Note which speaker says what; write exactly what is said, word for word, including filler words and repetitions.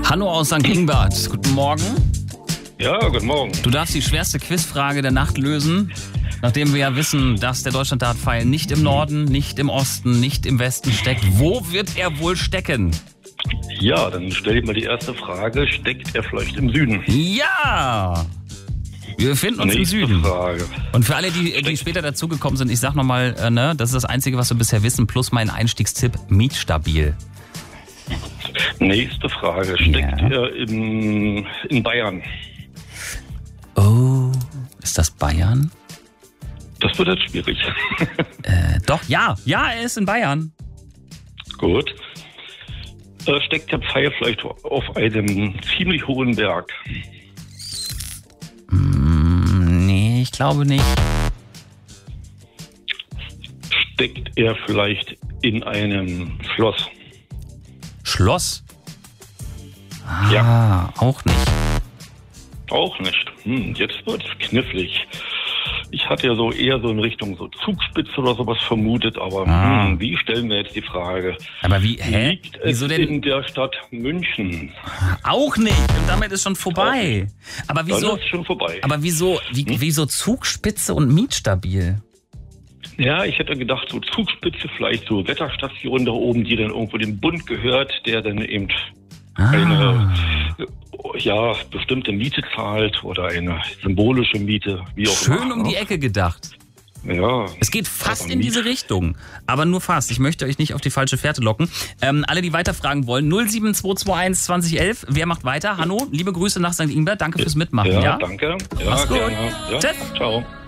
Speaker 1: Hanno aus Sankt Ingbert, guten Morgen.
Speaker 2: Ja, guten Morgen.
Speaker 1: Du darfst die schwerste Quizfrage der Nacht lösen, nachdem wir ja wissen, dass der Deutschlanddartpfeil nicht im Norden, nicht im Osten, nicht im Westen steckt. Wo wird er wohl stecken?
Speaker 2: Ja, dann stell dir mal die erste Frage. Steckt er vielleicht im Süden?
Speaker 1: Ja! Wir befinden uns
Speaker 2: Nächste
Speaker 1: im Süden.
Speaker 2: Frage.
Speaker 1: Und für alle, die, die später dazugekommen sind, ich sag nochmal, äh, ne, das ist das Einzige, was wir bisher wissen, plus mein Einstiegstipp, mietstabil.
Speaker 2: Nächste Frage. Steckt
Speaker 1: Ja.
Speaker 2: er in, in Bayern?
Speaker 1: Oh, ist das Bayern?
Speaker 2: Das wird jetzt schwierig.
Speaker 1: Äh, doch, ja, ja, er ist in Bayern.
Speaker 2: Gut. Äh, steckt der Pfeil vielleicht auf einem ziemlich hohen Berg?
Speaker 1: Hm, nee, ich glaube nicht.
Speaker 2: Steckt er vielleicht in einem Schloss?
Speaker 1: Schloss? Ah,
Speaker 2: Ja.
Speaker 1: auch nicht.
Speaker 2: Auch nicht. Hm, jetzt wird es knifflig. Ich hatte ja so eher so in Richtung so Zugspitze oder sowas vermutet, aber
Speaker 1: Ah.
Speaker 2: hm, wie stellen wir jetzt die Frage?
Speaker 1: Aber wie, hä?
Speaker 2: Liegt es
Speaker 1: Wieso denn?
Speaker 2: in der Stadt München?
Speaker 1: Auch nicht. Und damit ist schon vorbei. Aber
Speaker 2: Dann
Speaker 1: wieso,
Speaker 2: ist es schon vorbei.
Speaker 1: aber wieso, wie, wieso Zugspitze und mietstabil?
Speaker 2: Ja, ich hätte gedacht, so Zugspitze, vielleicht so Wetterstation da oben, die dann irgendwo dem Bund gehört, der dann eben
Speaker 1: Ah.
Speaker 2: eine ja, bestimmte Miete zahlt oder eine symbolische Miete, wie auch immer.
Speaker 1: Schön um die Ecke gedacht.
Speaker 2: Ja.
Speaker 1: Es geht fast
Speaker 2: Aber
Speaker 1: in
Speaker 2: Miet-
Speaker 1: diese Richtung, aber nur fast. Ich möchte euch nicht auf die falsche Fährte locken. Ähm, alle, die weiterfragen wollen, null sieben zwei zwei eins zwanzig elf. Wer macht weiter? Hanno, liebe Grüße nach Sankt Ingbert. Danke fürs Mitmachen.
Speaker 2: Ja,
Speaker 1: Ja,
Speaker 2: danke. Ja,
Speaker 1: Mach's gut.
Speaker 2: gerne. Ja.
Speaker 1: Tschüss.
Speaker 2: Ciao.